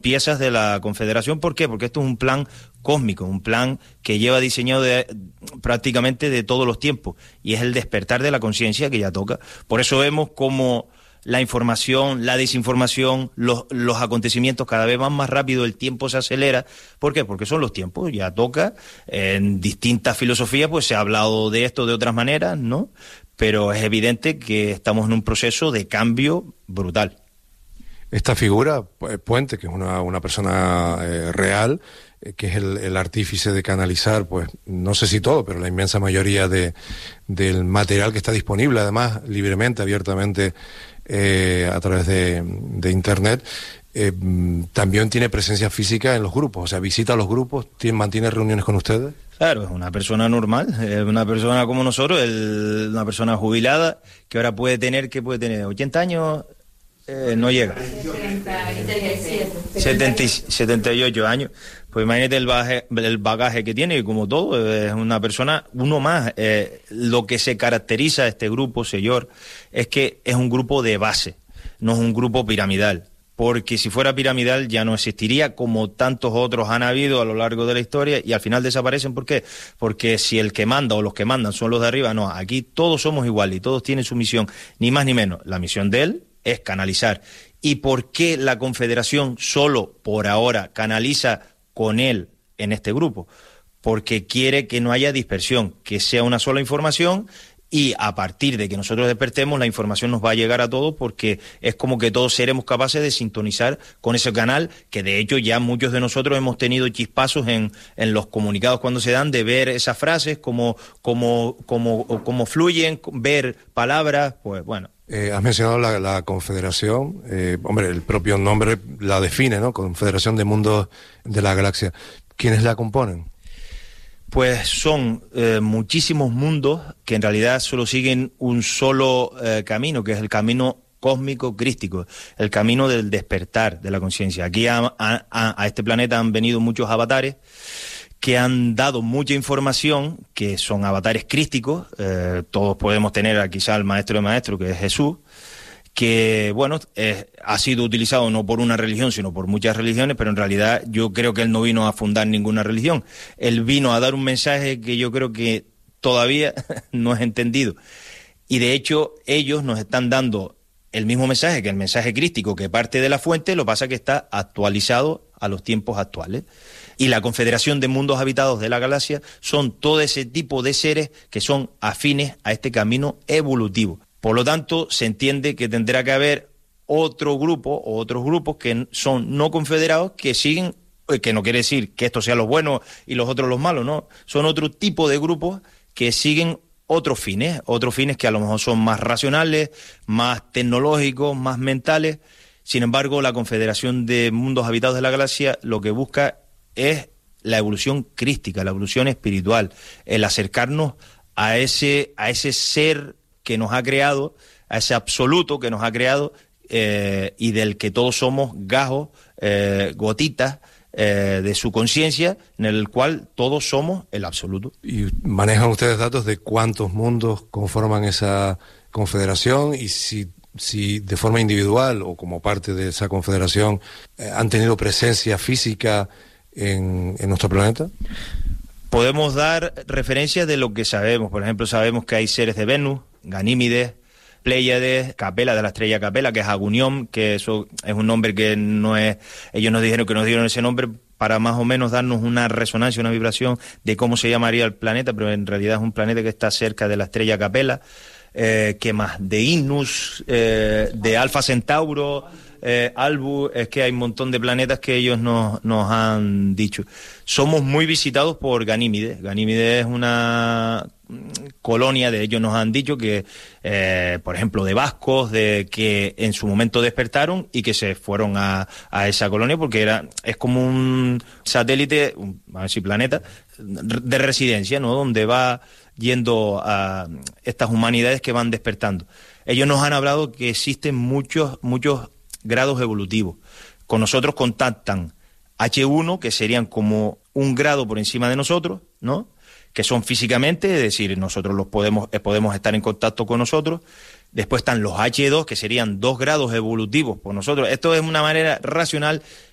piezas de la Confederación. ¿Por qué? Porque esto es un plan cósmico, un plan que lleva diseñado prácticamente de todos los tiempos, y es el despertar de la conciencia que ya toca. Por eso vemos cómo la información, la desinformación, los acontecimientos cada vez van más rápido, el tiempo se acelera. ¿Por qué? Porque son los tiempos, ya toca. En distintas filosofías pues se ha hablado de esto de otras maneras, ¿no? Pero es evidente que estamos en un proceso de cambio brutal. Esta figura, Puente, que es una persona real, que es el artífice de canalizar, pues no sé si todo, pero la inmensa mayoría del material que está disponible, además libremente, abiertamente, a través de Internet, también tiene presencia física en los grupos, o sea, visita a los grupos, mantiene reuniones con ustedes. Claro, es una persona normal, es una persona como nosotros, una persona jubilada, que ahora puede tener 80 años, no llega. 78 años. Pues imagínate el bagaje que tiene, y como todo, es una persona, uno más. Lo que se caracteriza a este grupo, señor, es que es un grupo de base, no es un grupo piramidal. Porque si fuera piramidal ya no existiría, como tantos otros han habido a lo largo de la historia, y al final desaparecen. ¿Por qué? Porque si el que manda o los que mandan son los de arriba, no, aquí todos somos iguales y todos tienen su misión, ni más ni menos. La misión de él es canalizar. ¿Y por qué la Confederación solo por ahora canaliza con él en este grupo? Porque quiere que no haya dispersión, que sea una sola información, y a partir de que nosotros despertemos la información nos va a llegar a todos, porque es como que todos seremos capaces de sintonizar con ese canal, que de hecho ya muchos de nosotros hemos tenido chispazos en los comunicados cuando se dan, de ver esas frases, cómo fluyen, ver palabras, pues bueno. Has mencionado la Confederación, hombre, el propio nombre la define, ¿no? Confederación de Mundos de la Galaxia. ¿Quiénes la componen? Pues son muchísimos mundos que en realidad solo siguen un solo camino, que es el camino cósmico crístico, el camino del despertar de la conciencia. Aquí a este planeta han venido muchos avatares que han dado mucha información, que son avatares crísticos. Todos podemos tener quizá al maestro de maestros, que es Jesús, que bueno, ha sido utilizado no por una religión, sino por muchas religiones, pero en realidad yo creo que él no vino a fundar ninguna religión. Él vino a dar un mensaje que yo creo que todavía no es entendido. Y de hecho, ellos nos están dando el mismo mensaje, que el mensaje crístico que parte de la fuente, lo pasa que está actualizado a los tiempos actuales. Y la Confederación de Mundos Habitados de la Galaxia son todo ese tipo de seres que son afines a este camino evolutivo. Por lo tanto, se entiende que tendrá que haber otro grupo o otros grupos que son no confederados, que siguen, que no quiere decir que estos sean los buenos y los otros los malos, no. Son otro tipo de grupos que siguen otros fines que a lo mejor son más racionales, más tecnológicos, más mentales. Sin embargo, la Confederación de Mundos Habitados de la Galaxia lo que busca es la evolución crística, la evolución espiritual, el acercarnos a ese ser que nos ha creado, a ese absoluto que nos ha creado, y del que todos somos gajos, gotitas de su conciencia, en el cual todos somos el absoluto. ¿Y manejan ustedes datos de cuántos mundos conforman esa confederación, y si de forma individual o como parte de esa confederación han tenido presencia física en nuestro planeta? Podemos dar referencias de lo que sabemos. Por ejemplo, sabemos que hay seres de Venus, Ganímedes, Pléyades, Capela, de la estrella Capela, que es Agunión, que eso es un nombre que no es... Ellos nos dijeron que nos dieron ese nombre para más o menos darnos una resonancia, una vibración de cómo se llamaría el planeta, pero en realidad es un planeta que está cerca de la estrella Capela. ¿Qué más? De Innus, de Alfa Centauro, Albus. Es que hay un montón de planetas que ellos nos han dicho. Somos muy visitados por Ganímedes. Ganímedes es una colonia, de ellos nos han dicho que, por ejemplo, de vascos, de que en su momento despertaron y que se fueron a esa colonia, porque es como un satélite, a ver si planeta, de residencia, ¿no? Donde va yendo a estas humanidades que van despertando. Ellos nos han hablado que existen muchos grados evolutivos. Con nosotros contactan H1, que serían como un grado por encima de nosotros, ¿no? Que son físicamente, es decir, nosotros los podemos estar en contacto con nosotros. Después están los H2, que serían 2 grados evolutivos por nosotros. Esto es una manera racional